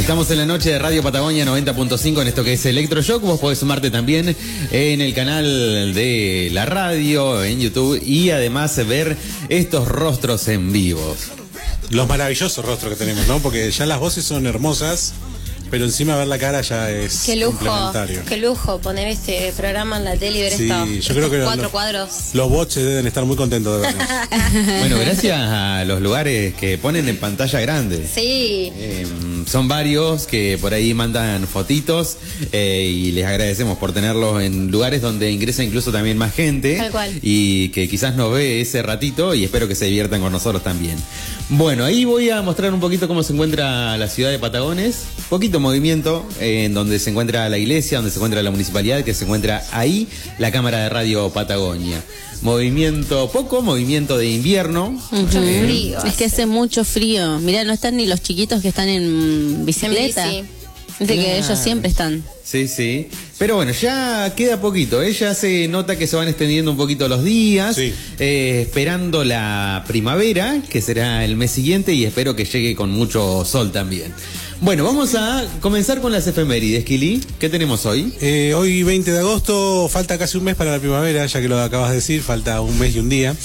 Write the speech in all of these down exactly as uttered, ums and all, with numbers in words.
Estamos en la noche de Radio Patagonia noventa punto cinco en esto que es Electroshock. Vos podés sumarte también en el canal de la radio, en YouTube, y además ver estos rostros en vivo. Los maravillosos rostros que tenemos, ¿no? Porque ya las voces son hermosas, pero encima ver la cara ya es qué lujo, complementario. Qué lujo poner este programa en la tele y ver sí, esto, yo estos creo que cuatro los, cuadros. Los bots deben estar muy contentos de vernos. Bueno, gracias a los lugares que ponen en pantalla grande. Sí. Eh, son varios que por ahí mandan fotitos eh, y les agradecemos por tenerlos en lugares donde ingresa incluso también más gente. Tal cual. Y que quizás nos ve ese ratito y espero que se diviertan con nosotros también. Bueno, ahí voy a mostrar un poquito cómo se encuentra la ciudad de Patagones. Poquito movimiento eh, en donde se encuentra la iglesia, donde se encuentra la municipalidad, que se encuentra ahí la cámara de Radio Patagonia. Movimiento poco, movimiento de invierno. Mucho Eh, frío. Es que hace mucho frío. Mirá, no están ni los chiquitos que están en bicicleta. En bici. Dice que Claro. ellos siempre están. Sí, sí. Pero bueno, ya queda poquito. ¿eh? Ya se nota que se van extendiendo un poquito los días. Sí. Eh, esperando la primavera, que será el mes siguiente, y espero que llegue con mucho sol también. Bueno, vamos a comenzar con las efemérides, Kili. ¿Qué tenemos hoy? Eh, hoy veinte de agosto, falta casi un mes para la primavera, ya que lo acabas de decir, falta un mes y un día.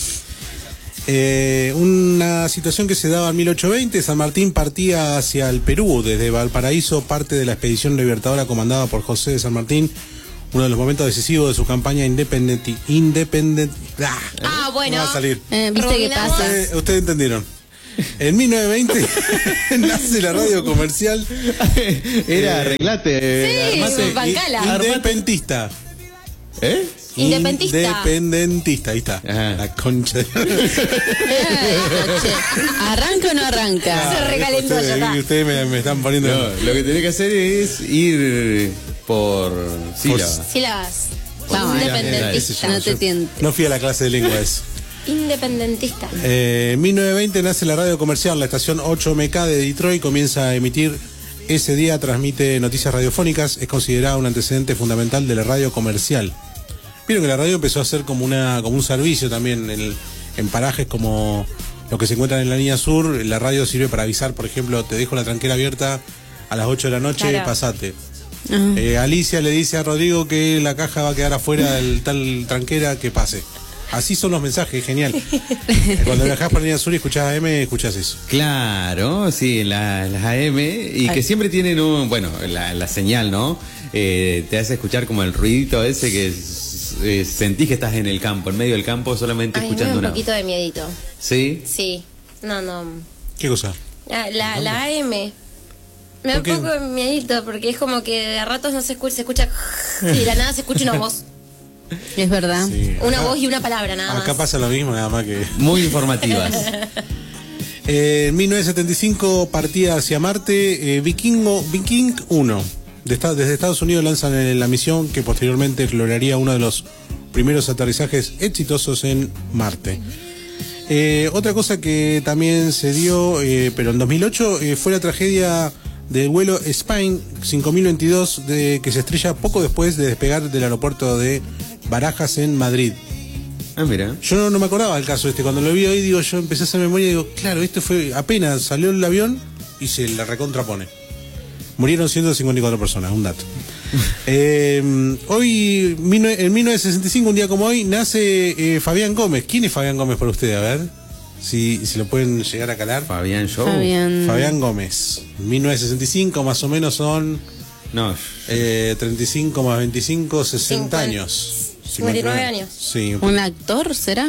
Eh, una situación que se daba en mil ochocientos veinte, San Martín partía hacia el Perú desde Valparaíso, parte de la expedición libertadora comandada por José de San Martín, uno de los momentos decisivos de su campaña independenti, independent, ah, Ah, bueno. no va a salir. Eh, ¿Viste qué Rebobinamos. pasa? Ustedes, ustedes entendieron. En mil novecientos veinte nace la radio comercial Era arreglate. Sí, armate. bancala. independentista. ¿Eh? Independentista. Independentista, ahí está. Ajá. La concha de... Che, ¿arranca o no arranca? Se recalentó, ustedes, ya está. ustedes me, me están poniendo... No, lo que tenés que hacer es ir por sílabas. Sílabas. Vamos, Independentista. no te tientes. No fui a la clase de lengua eso. Independentista. Eh, en mil novecientos veinte nace la radio comercial, la estación ocho M K de Detroit comienza a emitir. Ese día transmite noticias radiofónicas, es considerada un antecedente fundamental de la radio comercial. Vieron que la radio empezó a ser como una como un servicio también en, en parajes como los que se encuentran en la línea sur. La radio sirve para avisar, por ejemplo, te dejo la tranquera abierta a las ocho de la noche, Claro. pasate. Ajá. Eh, Alicia le dice a Rodrigo que la caja va a quedar afuera del tal tranquera, que pase. Así son los mensajes, genial. Cuando viajás por la línea sur y escuchás A M, escuchás eso. Claro, sí, la- las A M, y que siempre tienen un, bueno, la, la señal, ¿no? Eh, te hace escuchar como el ruidito ese que eh, sentís que estás en el campo, en medio del campo, solamente Ay, me da escuchando un una. poquito de miedito. ¿Sí? Sí. No, no. ¿Qué cosa? La, la, la A M. Me da ¿Por un qué? poco de miedito porque es como que de ratos no se escucha, se escucha y de la nada se escucha una voz. Es verdad. Sí, Una acá- voz y una palabra nada más. Acá pasa lo mismo, nada más que... Muy informativas. Eh, en mil novecientos setenta y cinco partía hacia Marte eh, Vikingo, Viking uno. De esta- desde Estados Unidos lanzan eh, la misión que posteriormente lograría uno de los primeros aterrizajes exitosos en Marte. Eh, otra cosa que también se dio, eh, pero en dos mil ocho, eh, fue la tragedia del vuelo Spain cinco mil veintidós, de, que se estrella poco después de despegar del aeropuerto de Barajas en Madrid. Ah, mira. Yo no, no me acordaba del caso este. Cuando lo vi hoy, digo, yo empecé a hacer memoria y digo, claro, esto fue apenas salió el avión y se la recontrapone. Murieron ciento cincuenta y cuatro personas, un dato. eh, hoy, mil nue- en mil novecientos sesenta y cinco, un día como hoy, nace eh, Fabián Gómez. ¿Quién es Fabián Gómez para usted? A ver, si, si lo pueden llegar a calar. Fabián Show. Fabián. Fabián Gómez. mil novecientos sesenta y cinco, más o menos son No, eh, treinta y cinco más veinticinco, sesenta Cincuenta. años. cincuenta y nueve años. Sí, ¿Un actor será?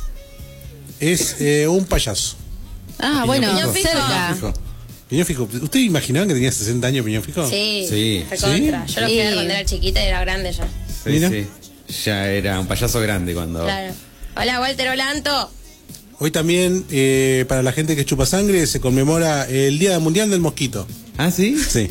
es eh, un payaso. Ah, bueno, Piñón Fijo. cerca. Fijo. Piñón Fijo. ¿Usted imaginaban que tenía sesenta años Piñón Fijo? Sí. Sí. Recontra. ¿Sí? Yo lo fui a ver Sí. cuando era chiquita y era grande ya. sí, Mira. sí. Ya era un payaso grande cuando. Claro. Hola, Walter Olanto. Hoy también, eh, para la gente que chupa sangre, se conmemora el Día Mundial del Mosquito. Ah, sí. Sí.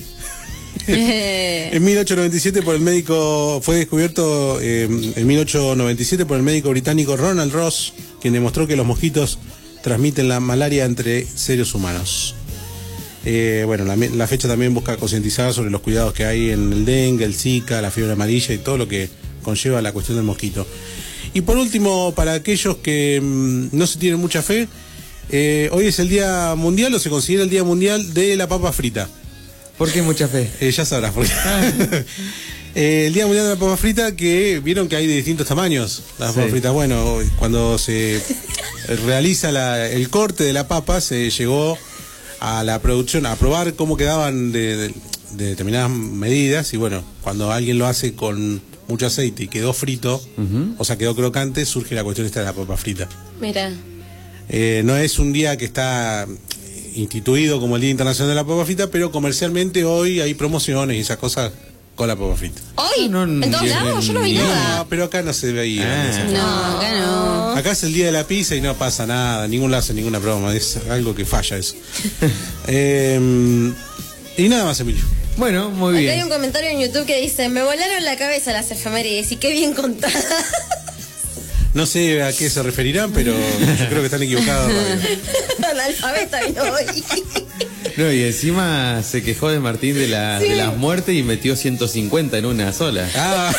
Eh, En mil ochocientos noventa y siete por el médico, fue descubierto eh, en mil ochocientos noventa y siete por el médico británico Ronald Ross, quien demostró que los mosquitos transmiten la malaria entre seres humanos. Eh, bueno, la, la fecha también busca concientizar sobre los cuidados que hay en el dengue, el zika, la fiebre amarilla y todo lo que conlleva la cuestión del mosquito. Y por último, para aquellos que mmm, no se tienen mucha fe, eh, hoy es el Día Mundial, o se considera el Día Mundial de la papa frita. ¿Por qué mucha fe? Eh, ya sabrás por qué. Eh, el Día Mundial de la Papa Frita, que vieron que hay de distintos tamaños. Las Sí. papas fritas, bueno, cuando se realiza la- el corte de la papa, se llegó a la producción, a probar cómo quedaban de, de- de determinadas medidas. Y bueno, cuando alguien lo hace con mucho aceite y quedó frito, o sea, quedó crocante, surge la cuestión esta de la papa frita. Mira. Eh, no es un día que está instituido como el Día Internacional de la Papa Frita, pero comercialmente hoy hay promociones y esas cosas con la papa frita. ¿Hoy? No, no, ¿En todos no, lados? Yo no vi ni- nada. No, pero acá no se veía. Ah. No, acá no. Acá es el día de la pizza y no pasa nada, ningún lado hace ninguna broma, es algo que falla eso. Eh, y nada más, Emilio. Bueno, muy Acá hay bien. un comentario en YouTube que dice, me volaron la cabeza las efemérides y qué bien contadas. No sé a qué se referirán, pero yo creo que están equivocados. Analfabeta vino hoy. No, y encima se quejó de Martín de, la, de las muertes y metió ciento cincuenta en una sola. Ah.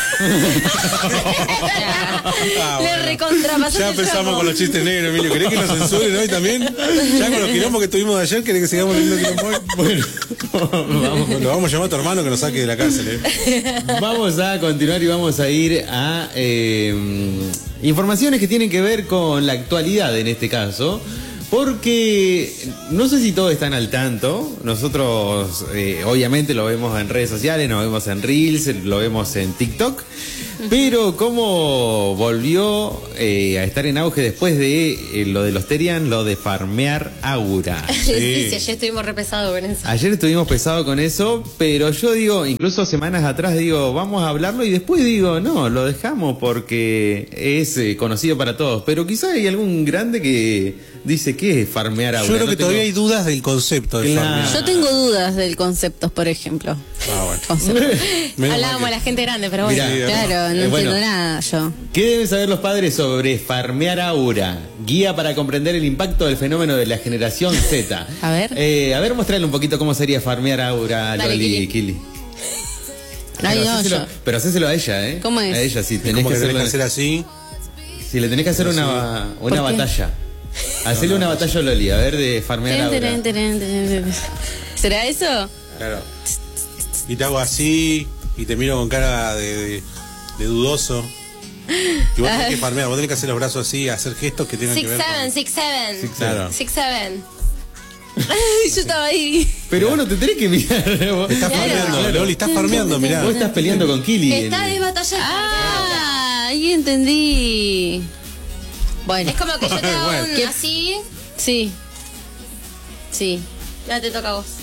Ah, Le bueno. recontrapasaste Ya el empezamos trapo. con los chistes negros, Emilio. ¿Querés que nos censuren hoy también? Ya con los quilombos que tuvimos de ayer, ¿querés que sigamos leyendo quilombos hoy? Bueno, vamos, Lo vamos a llamar a tu hermano que nos saque de la cárcel, ¿eh? vamos a continuar y vamos a ir a eh, informaciones que tienen que ver con la actualidad en este caso. Porque no sé si todos están al tanto. Nosotros eh, obviamente lo vemos en redes sociales, lo vemos en Reels, lo vemos en TikTok. Pero cómo volvió eh, a estar en auge después de eh, lo de los Terian, lo de farmear aura. Sí, sí, ayer estuvimos repesados con eso. Ayer estuvimos pesados con eso, pero yo digo, incluso semanas atrás digo, vamos a hablarlo y después digo, no, lo dejamos porque es eh, conocido para todos. Pero quizá hay algún grande que dice, ¿qué es farmear aura? Yo creo No que tengo- todavía hay dudas del concepto de Claro. farmear. Yo tengo dudas del concepto, por ejemplo. Ah, bueno. Concepto. Menos Hablábamos mal a que- la gente grande, pero bueno. Mirá. Claro, no Eh, bueno. entiendo nada yo. ¿Qué deben saber los padres sobre farmear aura? Guía para comprender el impacto del fenómeno de la generación Z. A ver. Eh, a ver, mostrarle un poquito cómo sería farmear aura, Dale, Loli, Kili. Kili. Ay, Pero no, hacéselo- yo. Pero hacéselo a ella, ¿eh? ¿Cómo es? A ella, sí. Tenés Como que que tenés hacerlo. que hacer así. Si le tenés que hacer una, una qué? batalla. Hacerle una batalla a Loli, a ver, de farmear Ten, aura. ten, ten, ten, ten. ¿Será eso? Claro. Y te hago así y te miro con cara de, de, de dudoso. Y vos tenés que farmear, vos tenés que hacer los brazos así, hacer gestos que tengan Six que ver seven, con... six seven. Six Claro. Six seven. Yo estaba ahí. Pero vos no te tenés que mirar. Vos Estás Claro. farmeando, Loli, estás farmeando, mirá. Vos estás peleando con Kili. Que está en- de batalla. Ah, ahí entendí. Bueno, Es como que yo te hago Bueno. un ¿Qué? así, sí. Sí. ya te toca a vos.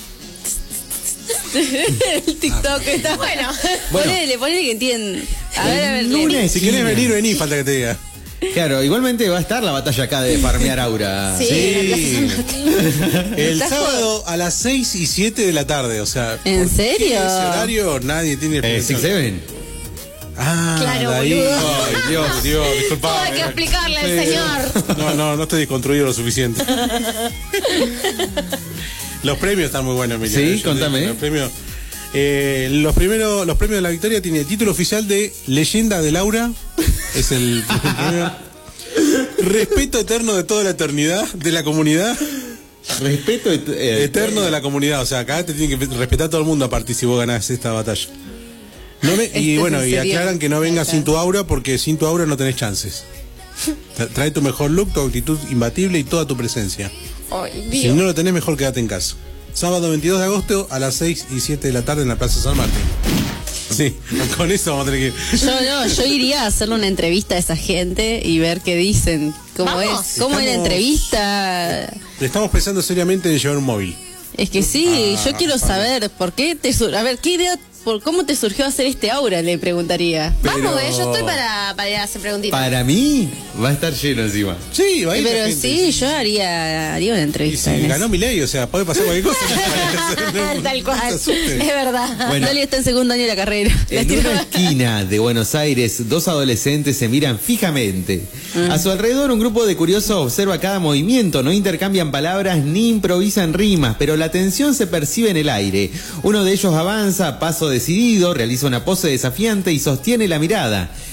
El TikTok está Bueno. Ponele, ponele que entienden. A ver, a ver, En leen. una Si querés esquina. venir, vení, falta que te diga. Claro, igualmente va a estar la batalla acá de farmear aura. Sí. Sí. El ¿Estás sábado a las seis y siete de la tarde, o sea. ¿En ¿por qué serio? Ese horario nadie tiene Eh, Six explicación. Seven. Ah, Claro, de ahí. boludo. Ay, Dios, Dios, Todo disculpame. hay que explicarle al Sí. señor. No, no, no estoy desconstruido lo suficiente. Los premios están muy buenos, Emilio. Sí, Yo te contame. digo, Los premios, eh, los primeros, los premios de la victoria tiene el título oficial de Leyenda de Laura. Es el, el premio. Respeto eterno de toda la eternidad de la comunidad. Respeto et- eh, Eterno de la comunidad. O sea, acá te tiene que respetar todo el mundo a partir si vos ganás esta batalla. No me- y Esto bueno, y sería aclaran que no vengas acá. sin tu aura porque sin tu aura no tenés chances. Tra- Trae tu mejor look, tu actitud imbatible y toda tu presencia. Ay, Si Dios. no lo tenés, mejor quédate en casa. Sábado veintidós de agosto a las seis y siete de la tarde en la Plaza San Martín. Sí, con eso vamos a tener que ir. Yo no, yo iría a hacerle una entrevista a esa gente y ver qué dicen. ¿Cómo Vamos. es? ¿Cómo es la Estamos- entrevista? Le estamos pensando seriamente en llevar un móvil. Es que sí, Ah, yo quiero vale. saber por qué te sur- a ver, ¿qué idea, por cómo te surgió hacer este aura? Le preguntaría. Vamos, Pero- eh, yo estoy para, para ir a hacer preguntitas. Para mí va a estar lleno encima. Sí, va a ir la Pero gente. sí, yo haría, haría una Y entrevista. si en ganó eso. mi ley, o sea, puede pasar cualquier cosa. Tal cual. No te asustes. Es verdad. Bueno. Loli está en segundo año de la carrera. La En tiró- una esquina de Buenos Aires, dos adolescentes se miran fijamente. A su alrededor, un grupo de curiosos observa cada movimiento, no intercambian palabras ni improvisan rimas, pero la tensión se percibe en el aire. Uno de ellos avanza a paso decidido, realiza una pose desafiante y sostiene la mirada.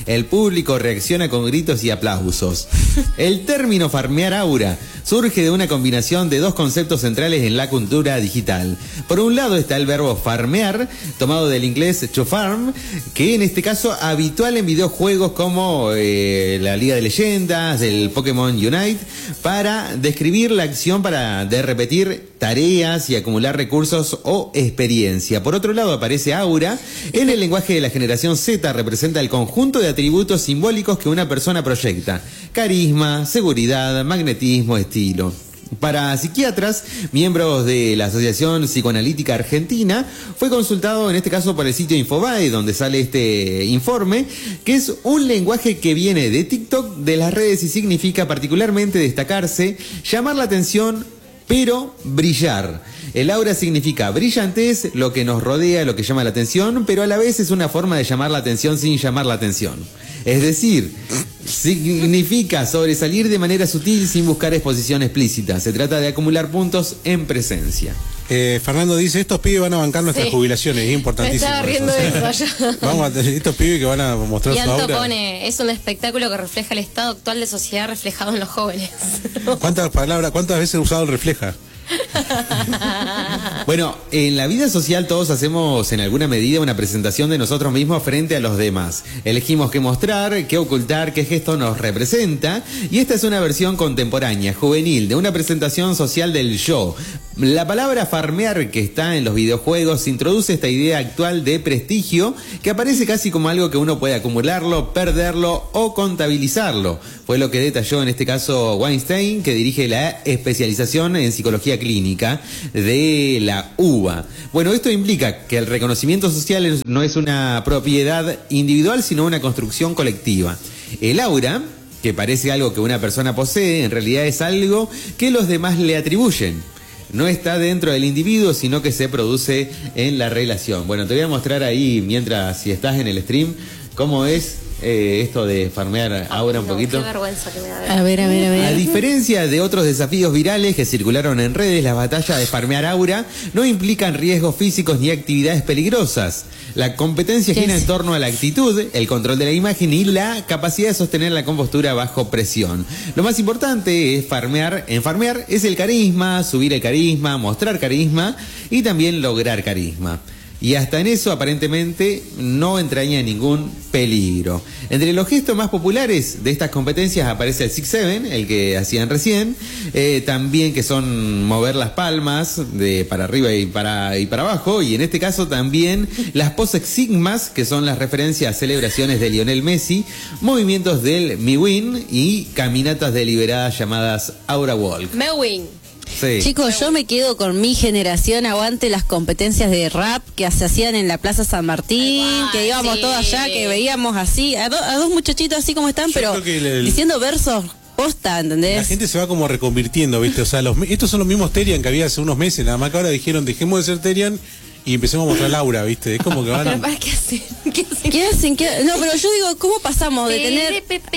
El público reacciona con gritos y aplausos. El término farmear aura surge de una combinación de dos conceptos centrales en la cultura digital. Por un lado está el verbo farmear, tomado del inglés to farm, que en este caso habitual en videojuegos como eh, la Liga de Leyendas, el Pokémon Unite, para describir la acción para de repetir tareas y acumular recursos o experiencia. Por otro lado aparece aura. En el lenguaje de la generación Z representa el conjunto de atributos simbólicos que una persona proyecta: carisma, seguridad, magnetismo, estilo. Para psiquiatras, miembros de la Asociación Psicoanalítica Argentina, fue consultado en este caso por el sitio Infobae, donde sale este informe, que es un lenguaje que viene de TikTok, de las redes, y significa particularmente destacarse, llamar la atención, pero brillar. El aura significa brillantez, lo que nos rodea, lo que llama la atención, pero a la vez es una forma de llamar la atención sin llamar la atención. Es decir, significa sobresalir de manera sutil sin buscar exposición explícita. Se trata de acumular puntos en presencia. Eh, Fernando dice, estos pibes van a bancar nuestras Sí. jubilaciones, es importantísimo. Me estaba riendo eso. de eso yo. Vamos a tener estos pibes que van a mostrar Y su Anto aura. pone, es un espectáculo que refleja el estado actual de sociedad reflejado en los jóvenes. ¿Cuántas palabras, cuántas veces he usado el refleja? Bueno, en la vida social todos hacemos en alguna medida una presentación de nosotros mismos frente a los demás. Elegimos qué mostrar, qué ocultar, qué gesto nos representa, y esta es una versión contemporánea, juvenil, de una presentación social del yo. La palabra farmear, que está en los videojuegos, introduce esta idea actual de prestigio que aparece casi como algo que uno puede acumularlo, perderlo o contabilizarlo. Fue lo que detalló en este caso Weinstein, que dirige la especialización en psicología clínica de la U B A. Bueno, esto implica que el reconocimiento social no es una propiedad individual, sino una construcción colectiva. El aura, que parece algo que una persona posee, en realidad es algo que los demás le atribuyen. No está dentro del individuo, sino que se produce en la relación. Bueno, te voy a mostrar ahí, mientras, si estás en el stream, cómo es eh, esto de farmear aura un No, poquito. Qué vergüenza que me da. A ver, a ver, a ver. A diferencia de otros desafíos virales que circularon en redes, las batallas de farmear aura no implican riesgos físicos ni actividades peligrosas. La competencia ¿Qué gira es? en torno a la actitud, el control de la imagen y la capacidad de sostener la compostura bajo presión. Lo más importante es farmear. En farmear es el carisma, subir el carisma, mostrar carisma y también lograr carisma. Y hasta en eso aparentemente no entraña ningún peligro. Entre los gestos más populares de estas competencias aparece el Six Seven, el que hacían recién, eh, también que son mover las palmas de para arriba y para, y para abajo, y en este caso también las poses sigmas, que son las referencias a celebraciones de Lionel Messi, movimientos del Miwin y caminatas deliberadas llamadas Aura Walk. Mewin. Sí. Chicos, yo me quedo con mi generación, aguante las competencias de rap que se hacían en la Plaza San Martín, Ay, que íbamos sí. todos allá, que veíamos así, a, do- a dos muchachitos así como están, Yo pero creo que el- el- diciendo versos posta, ¿entendés? La gente se va como reconvirtiendo, ¿viste? O sea, los, estos son los mismos Terian que había hace unos meses, nada más que ahora dijeron, dejemos de ser Terian y empecemos a mostrar Laura, ¿viste? Es como que van Pero a... para qué hacen, ¿qué hacen? ¿Qué hacen? ¿Qué- No, pero yo digo, ¿cómo pasamos de tener...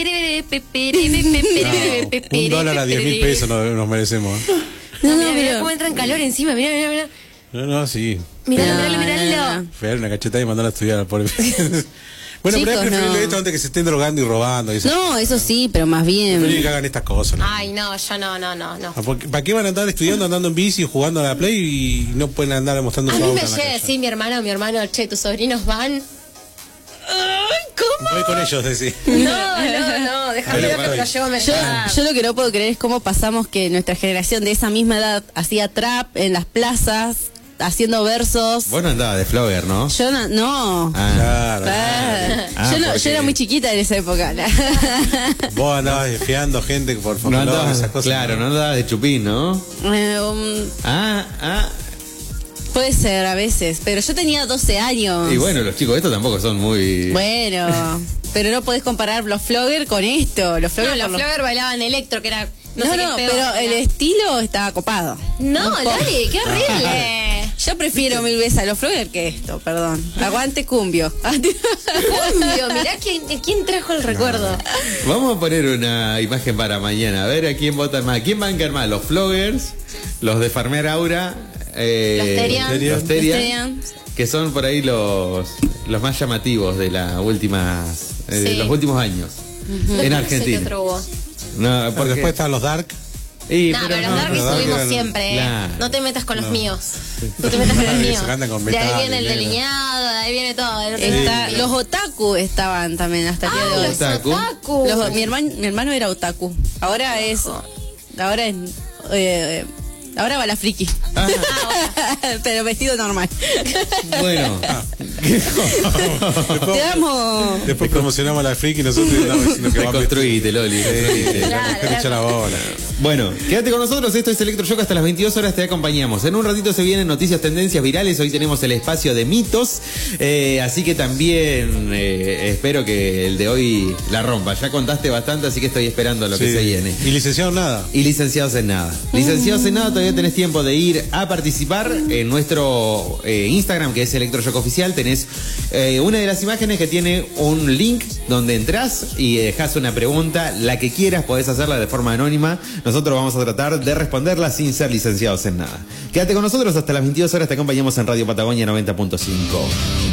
No, un dólar a diez mil pesos nos, nos merecemos. No, no, Mira, mira pero... cómo entra en calor encima, mira, mira, mira. No, no, sí. Míralo, No, míralo, no, míralo. no. Pegar una cachetada y mandarla a estudiar al pobre. Bueno, Chicos, pero es preferible no. esto antes que se estén drogando y robando. Y esas No, cosas. eso sí, pero más Preferible que bien... hagan estas cosas, ¿no? Ay, no, yo no, no, no, no. Ah, porque- ¿Para qué van a andar estudiando, andando en bici, jugando a la Play y no pueden andar mostrando A su mí me aura en la llega a calle? decir mi hermana o mi hermano, che, tus sobrinos van. Ay, ¿cómo? Voy con ellos, decís. No, no, no, déjame Pero, ver, pero llévame Yo, allá. yo lo que no puedo creer es cómo pasamos que nuestra generación de esa misma edad hacía trap en las plazas, haciendo versos. Vos no andabas de flogger, ¿no? Yo no, no. Ah. Claro. Ah, Ah, yo, no- porque- yo era muy chiquita en esa época. Vos andabas desfiando gente por favor, No andabas, esas cosas. claro, no andabas de chupín, ¿no? Eh, um, Ah, ah. puede ser a veces, pero yo tenía doce años. Y bueno, los chicos estos tampoco son muy... Bueno, pero no podés comparar los flogger con esto. Los No, flogger los por los- Flower bailaban electro, que era. No, No, sé no, qué peor, pero el era. estilo estaba copado. No, po- Lali, qué horrible. Yo prefiero mil veces a los flogger que esto, perdón. Aguante cumbio. Cumbio, mirá quién, quién trajo el recuerdo. Vamos a poner una imagen para mañana, a ver a quién votan más. ¿Quién bancan más? ¿Los floggers? ¿Los de farmear aura? Eh, Los Terian. Los Terian, Los Terian. que son por ahí los, los más llamativos de las últimas eh, Sí. los últimos años. En No sé qué Argentina. otro hubo. No, porque, Después están los Dark. y, No, pero, los no, Dark los Dark subimos eran- siempre, ¿eh? Claro. No te metas con los míos. No te metas con los Que míos. se cantan con De ahí metal, viene el negro. delineado, de ahí viene todo. no te Está- metas. los otaku estaban también hasta el día de Ah, hoy. los Otaku. otaku. Los- mi, hermano, mi hermano era otaku. Ahora es. Ahora es. eh, ahora va la friki. Ah, Pero vestido normal. bueno. Te amo. Después promocionamos a la Friki y nosotros estamos diciendo que va a Construite, Loli. construite. Claro, meter- echa la bola. Bueno, quédate con nosotros, esto es Electroshock, hasta las veintidós horas te acompañamos. En un ratito se vienen noticias, tendencias virales, hoy tenemos el espacio de mitos, eh, así que también eh, espero que el de hoy la rompa. Ya contaste bastante, así que estoy esperando lo que Sí. se viene. Y licenciado nada. Y licenciados en nada. Licenciados en nada, todavía tenés tiempo de ir a participar en nuestro eh, Instagram, que es Electroshock Oficial. Tenés eh, una de las imágenes que tiene un link donde entras y dejas una pregunta, la que quieras, podés hacerla de forma anónima. Nosotros vamos a tratar de responderla sin ser licenciados en nada. Quédate con nosotros hasta las veintidós horas, te acompañamos en Radio Patagonia noventa punto cinco.